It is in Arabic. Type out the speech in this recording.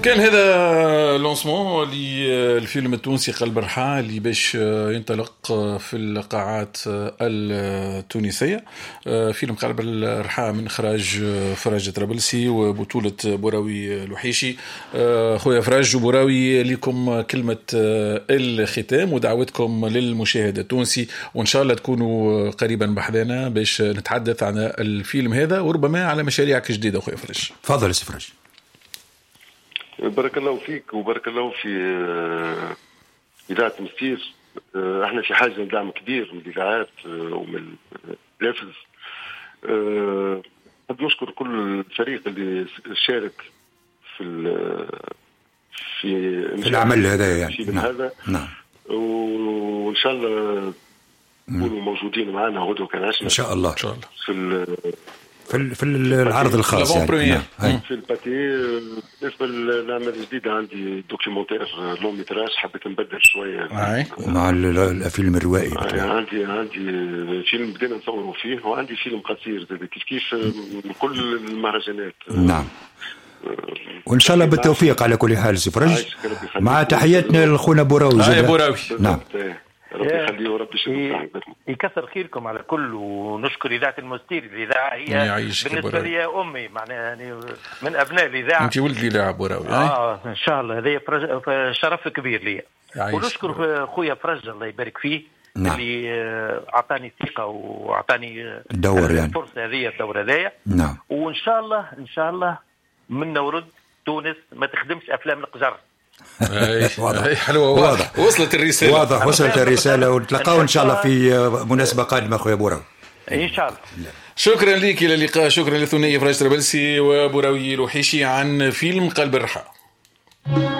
كان هذا لونسمون للفيلم التونسي قلب الرحى اللي باش ينطلق في القاعات التونسية. فيلم قلب الرحى من إخراج فراج طرابلسي وبطولة بوراوي الوحيشي. خويا فراج وبوراوي لكم كلمة الختام ودعوتكم للمشاهد التونسي، وإن شاء الله تكونوا قريبا بحذانا باش نتحدث عن الفيلم هذا وربما على مشاريعك جديدة. خويا فراج تفضل سي فراج. بارك الله فيك وبارك الله في إذاعة مستير. احنا في حاجة لدعم كبير من الإذاعات ومن النافذ. أحب نشكر كل الفريق اللي شارك في العمل هذا يعني. نعم. وإن شاء الله يكونوا موجودين معنا غدوة كان عشنا إن شاء الله في العرض الخاص يعني. في الباتي. بالنسبة للعمل الجديد عندي دوكيومنتير لون ميتراج حبيت نبدل شوية مع الفيلم الروائي. عندي فيلم بدينا نصوره فيه، وعندي فيلم قصير كيف من كل المهرجانات. نعم. وإن شاء الله بالتوفيق على كل حال سي فراج، مع تحياتنا لأخونا بوراوي. بوراوي نعم. ربي يخليه وربي يكثر خيركم على كل. ونشكر إذاعة المستير. الإذاعة هي بالنسبة لي أمي، معناها يعني من أبناء الإذاعة. أنت ولد لي لاعب بوراوي. إن شاء الله هذا شرف كبير لي. ونشكر أخويا فرج الله يبارك فيه. نعم. اللي أعطاني الثقة وأعطاني الدور يعني الفرصة هذه الدورة هذه. نعم. وإن شاء الله منا ورد تونس ما تخدمش أفلام القجر. حلوة. واضح وصلت الرسالة. وصلت الرسالة. ونتلقاو إن شاء الله في مناسبة قادمة أخويا بوراوي إن شاء الله. شكرا لك إلى اللقاء. شكرا للثنائي فراج طرابلسي وبوراوي الوحيشي عن فيلم قلب الرحى.